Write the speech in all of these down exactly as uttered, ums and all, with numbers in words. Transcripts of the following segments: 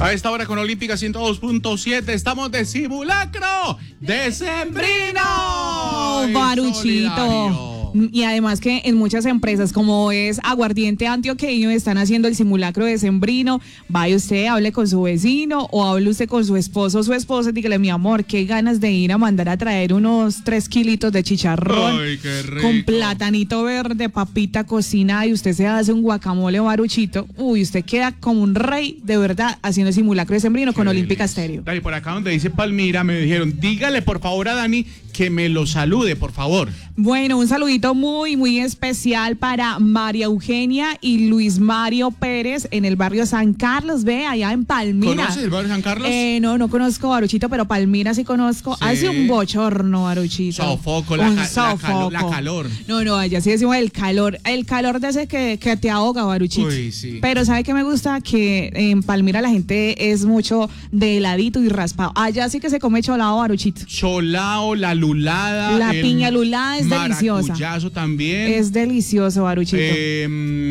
A esta hora con Olímpica ciento dos punto siete estamos de simulacro decembrino. Baruchito. Y además que en muchas empresas, como es Aguardiente Antioqueño, están haciendo el simulacro decembrino. Vaya usted, hable con su vecino o hable usted con su esposo o su esposa y dígale, mi amor, qué ganas de ir a mandar a traer unos tres kilitos de chicharrón. Ay, qué rico. Con platanito verde, papita cocinada y usted se hace un guacamole, Baruchito. Uy, usted queda como un rey de verdad haciendo el simulacro decembrino con Olímpica Estéreo. Dani, por acá donde dice Palmira me dijeron, dígale por favor a Dani que me lo salude, por favor. Bueno, un saludito muy, muy especial para María Eugenia y Luis Mario Pérez en el barrio San Carlos, ve, allá en Palmira. ¿Conoces el barrio San Carlos? Eh, no, no conozco Baruchito, pero Palmira sí conozco. Sí. Hace un bochorno, Baruchito. Sofoco, la, un ca sofoco. La, calo la calor. No, no, allá sí decimos el calor. El calor de ese que, que te ahoga, Baruchito. Uy, sí. Pero ¿sabe qué me gusta? Que en Palmira la gente es mucho de heladito y raspado. Allá sí que se come cholado, Baruchito. Cholao, la lulada. La piña lulada es deliciosa. Maracuyazo también. Es delicioso, Baruchito. Eh,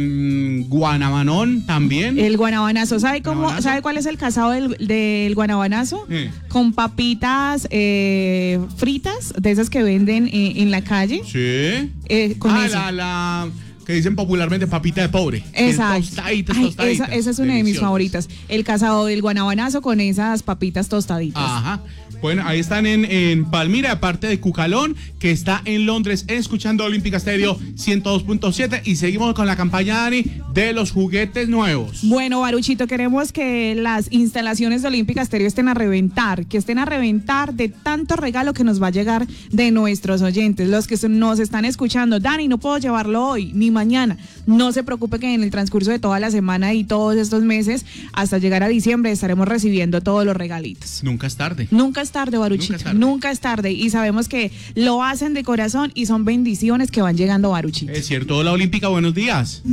mm, guanabanón también. El guanabanazo. ¿Sabe cómo? ¿Guanabanazo? ¿Sabe cuál es el casado del, del guanabanazo? Eh. Con papitas eh, fritas, de esas que venden eh, en la calle. Sí. Eh, con ah, eso. la, la que dicen popularmente papita de pobre. Exacto. Tostaditas, Ay, tostaditas. esa, esa es una de mis Deliciosas. favoritas. El casado del guanabanazo con esas papitas tostaditas. Ajá. Bueno, ahí están en, en Palmira, aparte de Cucalón, que está en Londres, escuchando Olímpica Estéreo ciento dos punto siete. Y seguimos con la campaña, Dani, de los juguetes nuevos. Bueno, Baruchito, queremos que las instalaciones de Olímpica Estéreo estén a reventar, que estén a reventar de tanto regalo que nos va a llegar de nuestros oyentes, los que nos están escuchando. Dani, no puedo llevarlo hoy ni mañana. No se preocupe que en el transcurso de toda la semana y todos estos meses, hasta llegar a diciembre, estaremos recibiendo todos los regalitos. Nunca es tarde. Nunca es tarde, Baruchito. Nunca es tarde. Nunca es tarde. Y sabemos que lo hacen de corazón y son bendiciones que van llegando, Baruchito. Es cierto. Hola, Olímpica, buenos días.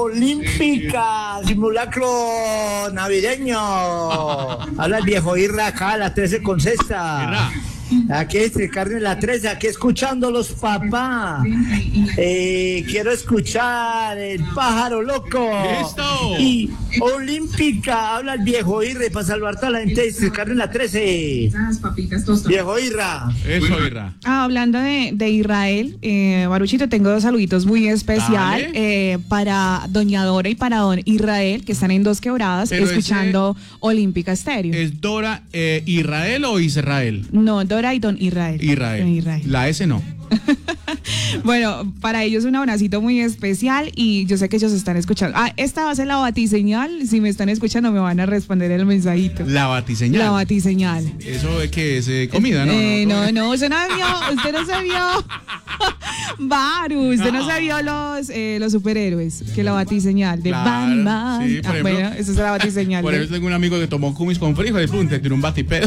Olímpica, simulacro navideño. Habla el viejo Irra acá a las trece con sexta. Irra. Aquí es carne la trece, aquí escuchando los papás. Eh, quiero escuchar el pájaro loco. ¡Listo! Y Olímpica, habla el viejo Irra para salvar a toda la gente de carne la trece. Viejo Irra. Eso, Irra. Ah, hablando de, de Israel, eh, Baruchito, tengo dos saluditos muy especial eh, para doña Dora y para don Israel, que están en Dos Quebradas, Pero escuchando Olímpica Estéreo. ¿Es Dora eh, Israel o Israel? No, Dora y don Israel. Israel. Don Israel. La S no. Bueno, para ellos un abracito muy especial y yo sé que ellos están escuchando. Ah, esta va a ser la batiseñal. Si me están escuchando me van a responder el mensajito. La batiseñal. La batiseñal. ¿Eso es que es eh, comida, no? Eh, no, no, usted no vio, usted no se vio. Baru, usted no se vio los, eh, los superhéroes. Que la batiseñal de Claro, Batman. sí, por Ah, ejemplo. bueno, esa es la batiseñal. Por de- eso tengo un amigo que tomó cumis con frijoles, pum, te tiró un batipedo.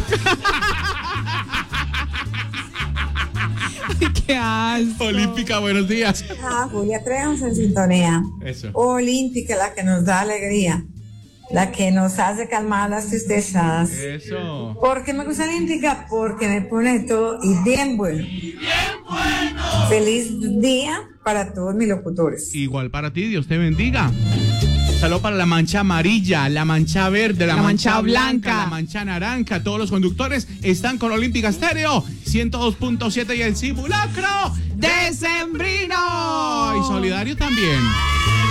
Qué asco. Olímpica, buenos días. Ah, Julia Trejos en sintonía. Eso. Olímpica, la que nos da alegría, la que nos hace calmar las tristezas. Eso. ¿Por qué me gusta Olímpica? Porque me pone todo y bien bueno. Bien bueno. Feliz día para todos mis locutores. Igual para ti, Dios te bendiga. Saludos para la mancha amarilla, la mancha verde, la, La mancha, mancha blanca, blanca, la mancha naranja. Todos los conductores están con Olímpica Estéreo ciento dos punto siete y el simulacro ¡Decembrino! y solidario también.